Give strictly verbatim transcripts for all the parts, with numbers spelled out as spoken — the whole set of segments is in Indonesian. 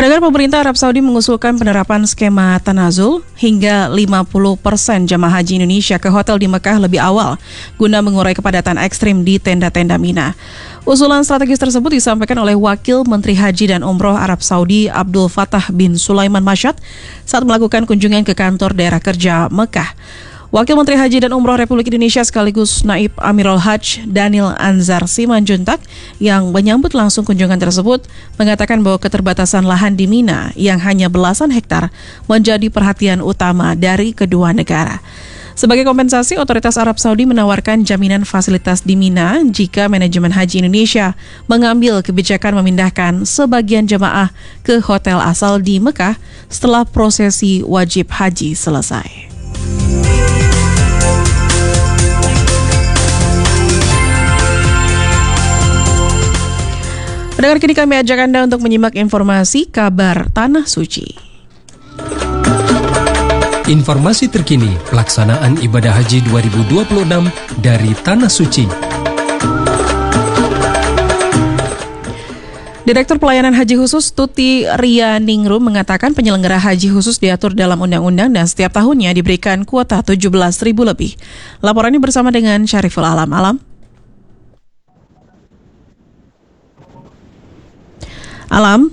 Pendengar, pemerintah Arab Saudi mengusulkan penerapan skema tanazul hingga lima puluh persen jamaah haji Indonesia ke hotel di Mekah lebih awal guna mengurai kepadatan ekstrim di tenda-tenda Mina. Usulan strategis tersebut disampaikan oleh Wakil Menteri Haji dan Umroh Arab Saudi Abdul Fattah bin Sulaiman Masyad saat melakukan kunjungan ke kantor daerah kerja Mekah. Wakil Menteri Haji dan Umroh Republik Indonesia sekaligus Naib Amirul Hajj Daniel Anzar Simanjuntak yang menyambut langsung kunjungan tersebut mengatakan bahwa keterbatasan lahan di Mina yang hanya belasan hektar menjadi perhatian utama dari kedua negara. Sebagai kompensasi, otoritas Arab Saudi menawarkan jaminan fasilitas di Mina jika manajemen haji Indonesia mengambil kebijakan memindahkan sebagian jemaah ke hotel asal di Mekah setelah prosesi wajib haji selesai. Pendengar, kini kami ajak Anda untuk menyimak informasi kabar Tanah Suci. Informasi terkini pelaksanaan ibadah haji dua ribu dua puluh enam dari Tanah Suci. Direktur Pelayanan Haji Khusus Tuti Ria Ningrum mengatakan penyelenggara haji khusus diatur dalam undang-undang dan setiap tahunnya diberikan kuota tujuh belas ribu lebih. Laporannya bersama dengan Syariful Alam. Alam. Alam.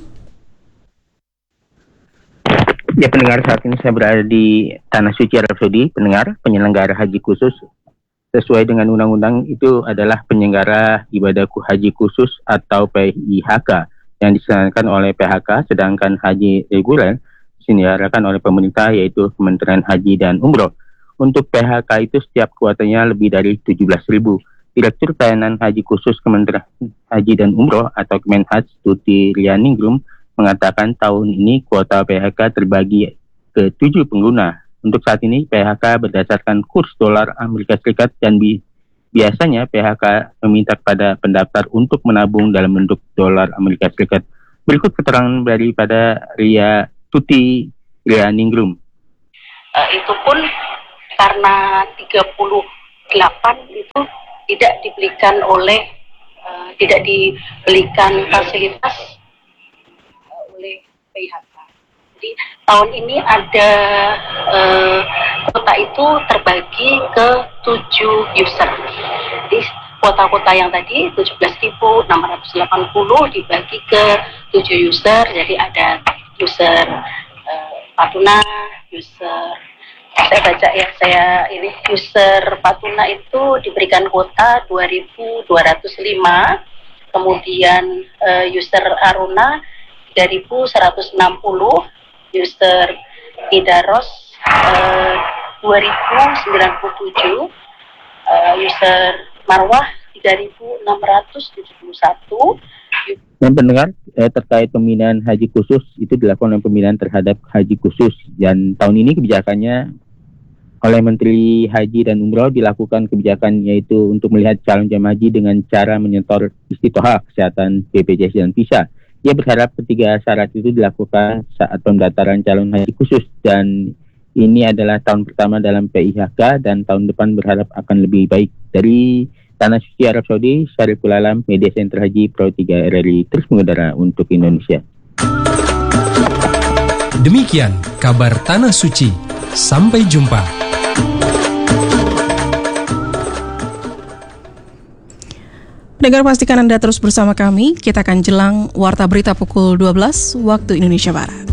Ya, pendengar, saat ini saya berada di Tanah Suci Arab Saudi. Pendengar, penyelenggara haji khusus sesuai dengan undang-undang itu adalah penyelenggara ibadah haji khusus atau P I H K yang diselenggarakan oleh P H K, sedangkan haji reguler diselenggarakan oleh pemerintah yaitu Kementerian Haji dan Umroh. Untuk P H K itu setiap kuotanya lebih dari tujuh belas ribu. Direktur Pelayanan Haji Khusus Kementerian Haji dan Umroh atau Kemenhaj Tuti Ria Ningrum mengatakan tahun ini kuota P H K terbagi ke tujuh pengguna. Untuk saat ini P H K berdasarkan kurs dolar Amerika Serikat dan bi- biasanya P H K meminta kepada pendaftar untuk menabung dalam bentuk dolar Amerika Serikat. Berikut keterangan daripada Ria Tuti Ria Ningrum. Uh, itu pun karena tiga puluh delapan itu tidak diberikan oleh uh, tidak diberikan fasilitas uh, oleh P I H K. Jadi tahun ini ada uh, kuota itu terbagi ke tujuh user. Jadi kuota-kuota yang tadi tujuh belas ribu enam ratus delapan puluh dibagi ke tujuh user. Jadi ada user uh, Patuna, user saya baca ya, saya ini user Patuna itu diberikan kuota dua ribu dua ratus lima, kemudian uh, user Aruna tiga ribu seratus enam puluh, user Idaros uh, dua ribu sembilan puluh tujuh, uh, user Marwah tiga ribu enam ratus tujuh puluh satu. Dan pendengar, eh, terkait pembinaan haji khusus itu dilakukan oleh pembinaan terhadap haji khusus, dan tahun ini kebijakannya oleh Menteri Haji dan Umroh dilakukan kebijakan yaitu untuk melihat calon jemaah haji dengan cara menyetor istitohah kesehatan, B P J S dan visa. Ia berharap ketiga syarat itu dilakukan saat pendaftaran calon haji khusus, dan ini adalah tahun pertama dalam P I H K dan tahun depan berharap akan lebih baik. Dari Tanah Suci Arab Saudi, Syariful Alam, Media Center Haji Pro tiga R R I terus mengudara untuk Indonesia. Demikian kabar Tanah Suci. Sampai jumpa. Pendengar, pastikan Anda terus bersama kami. Kita akan jelang Warta Berita pukul dua belas waktu Indonesia Barat.